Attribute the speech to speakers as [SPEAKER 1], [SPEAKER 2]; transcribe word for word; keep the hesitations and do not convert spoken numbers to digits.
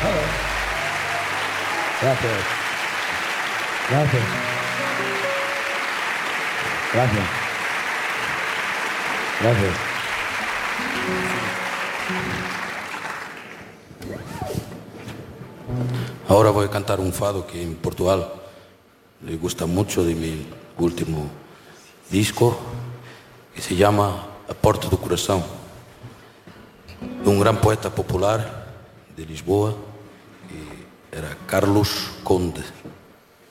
[SPEAKER 1] Gracias. Gracias. Gracias. Gracias.
[SPEAKER 2] Ahora voy a cantar un fado que en Portugal le gusta mucho, de mi último disco, que se llama A Porta do Coração, de un gran poeta popular de Lisboa, que era Carlos Conde.